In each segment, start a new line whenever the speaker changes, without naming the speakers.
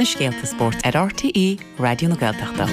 Scéalta Sport ar RTE Radio na Gaeltachta.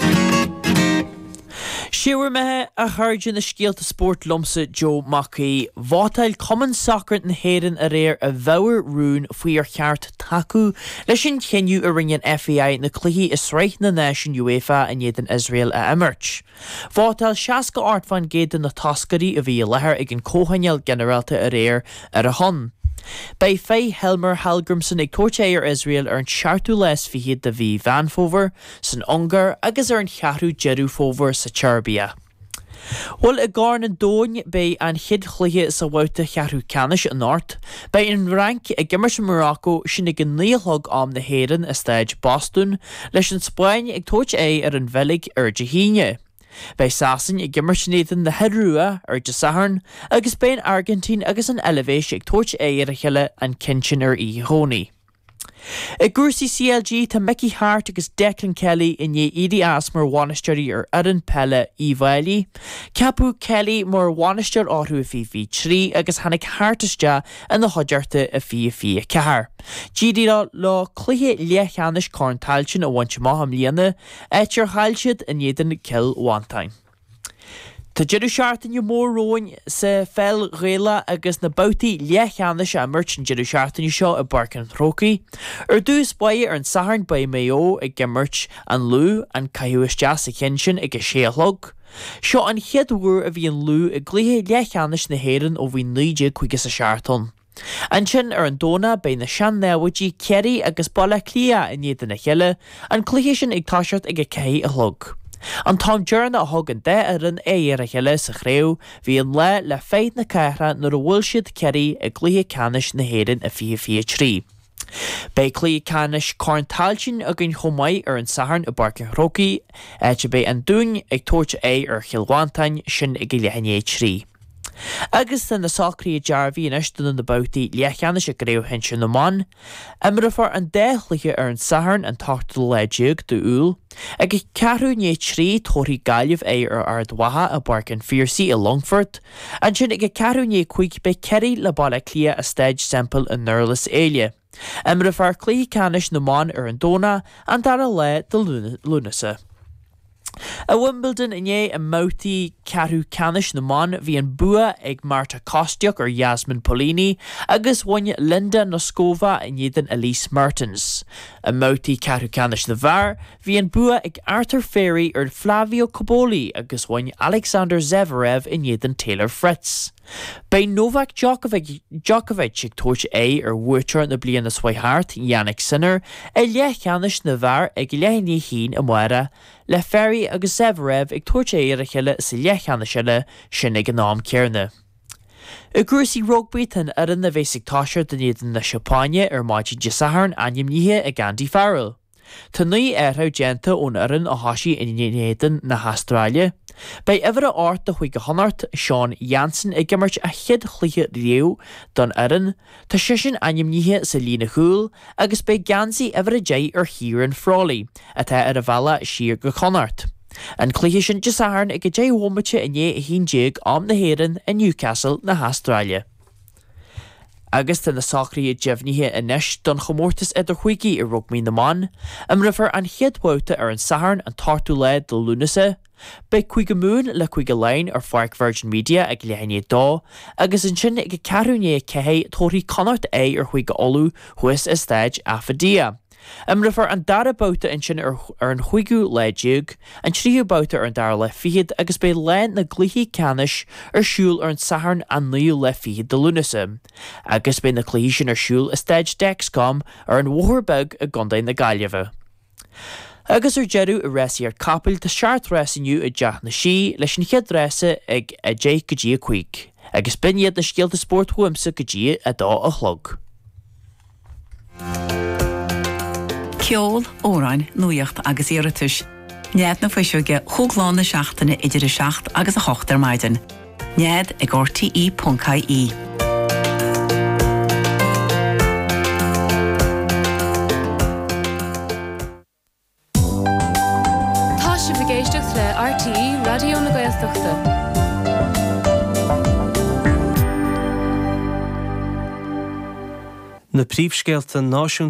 Siúr methe a chuirde na Scéalta Sport lomsa Joe Mackey. Bhátail Common Soccer na héireann a réir a bheabhar rún faoi ar cheart tacu leis sin chéinniú a rinnean FAI na cluichí is réith na Nation UEFA in iad an Israel a imirt. Bhátail 60 ardfáin géad na tascarí a bhí a lethir ag an cóthaineal generalta a réir ar a hon. Bei Faye Helmer Hallgrimson ag tóirte ar Israel ar an seartú les fihiad de bhí Van Fóver san Ungar agus ar an chearú Jeru Fóver sa Serbia. Well a garn an dóin bei an chid chluiche sa bhauta chearú canis an ort, bei an rank a gimmers Morocco sin ag an níolthog am na héireann a staid Boston leis an Spáin ag tóirte ar an bhelig ar Jahíne. Bei Sasin I gimmersnéan na Herrua ar de Saharn agus bein Argentine agus an Elevation ag tóirt ar a cheile an cinchin ar I hónaí. I gúrsaí CLG tá Mickey Hart agus Declan Kelly in é iadi as mar bhainisteoirí ar Aaron Pelle I bhailí. Ceapú Kelly mar bhainisteoir áthú a fí trí agus hanig hartaiste in na hoidearta a fí cethar. Díadá lá cluiche lechanis corntailsin a bhaint maham líana éitir hailsiad in éidir kill wantain. Tá Jeru Seartain i mór róin sa fel réile agus na bouti lechanis a merchant Jeru Seartain seo a barcan trócaí. Ar dús baie ar an Saharn bei Mayo ag gimmert an lú an caiúis deas a cinchin ag a séalog. Seo an chiadúr a bhí an lú a gluthe lechanis na héireann ó bhí 9 chuige sa Seartain. An sin ar an dóna bei na sean nehaidí Kerry agus Balla Clia in iad na cheile an cluiche sin ag táisiart ag a cé a hlog. An Tom Journa a hogan de ar an ar a cheile sa chréw hí an le féid na caithra nar a bhfuil siad Kerry a gluthe canis na héireann a fí trí. Bei clí canis corntailsin a gin chomáid ar an Saharn a barcan Roki, éite bei an dún ag tóirte ar Chilwantain sin ag lehanné trí. Agus tan na sacrí dearbhí in eistan na bouti lechanis a gréibh hensin na man, imrafar an déchliche ar an Saharn an táchtal leidíag do úl, ag cearú né trí tóirí gaiileh ar ardwatha a barcan Fiercy I Longford, an sin ag cearú né chuig bei Kerry le Balla Clia a stage sample in Nurlas Éile. Imrafar clí canis na man ar an dóna an dara le de Lunasa. A Wimbledon in a mouti cearú canis na man hí an bua ag Marta Kostyuk ar Yasmin Polini agus bhain Linda Noskova in iad an Elise Mertens. A mouti cearú canis na bhar hí an bua ag Arthur Ferry ar Flavio Cobolli agus bhain Alexander Zverev in iad an Taylor Fritz. Bei Novak Djokovic ag tóirte ar bhuaitear na bliana na Swihart Yannick Sinner a lechanis na bhar ag lehanní hín a muire le Ferry agus Zverev ag tóirte ar a cheile sa lechanis eile sin ag an nám cearna. A gúrsaí rugby tan ar an na bhésigh táisiir den iad na Seapáine ar maidí de Saharn aim níthe ag Andy Farrell. Tá naí airthú genta ón aran a hasí in inéan na Australia. Bei every art a chuig a honart Sean Jansen ag gimmert a chid chluiche riú don aran, tá sisin aim níthe sa lína chúl agus bei gansaí every jay ar Hieran Frawley, atá ar a bhela siar go chonart. An cluiche sin de Saharn ag a jay wombache in a hín jig am na héireann in Newcastle na Australia. Agus tan na sacrí jefníthe inis don chomórtas idir chuigi I rugmí na man, rifar an chiadbhauta ar an Saharn an tartú le do Lunasa, bei chuig mún le chuig lein ar Farc Virgin Media ag lehanné dó, agus an sin ag cearúné cehé tóirí connacht ar chuig olú huis is stage afadia. Rifar an dara bauta in sin ar an chuigú leidíag, an tríú bauta ar an dara le fiad agus bei lein na gluthaí canis ar siúl ar an Saharn an níú le fiad de Lunasa. Agus bei na gluthaí sin ar siúl is stage Dexcom ar an Wórbeg a gondain na Gaillimhe. Agus ar Jeru a rési ar capil tá seart résinniu a deach na sí leis an chiad résa ag a dé go dtí a chuig. Agus bin iad na Scéalta Sport huamsa go dtí a dá a chlog.
Ceol, óráin, nuacht agus iaratuis. Néad na faisiúge chúgláin na seachtainna idir a seacht agus a chocht ar maidin. Néad ag RTE.ie.
Tá si bhgéisteach le RTE Radio na Gaeltachta.
Na príomhscéalta náisiúnta